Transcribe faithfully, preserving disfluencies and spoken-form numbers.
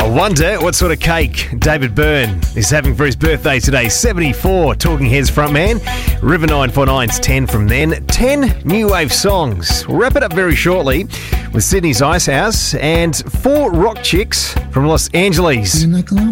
I wonder what sort of cake David Byrne is having for his birthday today. seventy-four, Talking Heads frontman. River nine four nine's ten from then. ten new wave songs. We'll wrap it up very shortly with Sydney's Ice House and four rock chicks from Los Angeles.